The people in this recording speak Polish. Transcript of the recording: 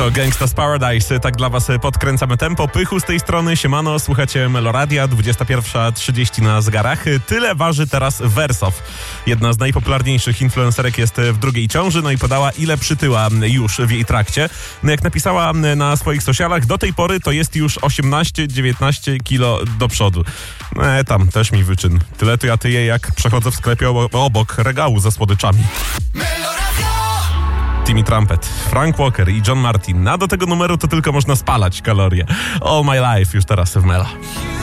To Gangsta's Paradise, tak dla was podkręcamy tempo. Pychu z tej strony, siemano, słuchacie Meloradia, 21:30 na zegarach. Tyle waży teraz Wersow. Jedna z najpopularniejszych influencerek jest w drugiej ciąży, no i podała, ile przytyła już w jej trakcie. No jak napisała na swoich socialach, do tej pory to jest już 18-19 kilo do przodu. Tam też mi wyczyn. Tyle to ja tyję, jak przechodzę w sklepie obok regału ze słodyczami. Timmy Trumpet, Frank Walker i John Martin. A do tego numeru to tylko można spalać kalorie. All My Life już teraz w Melo.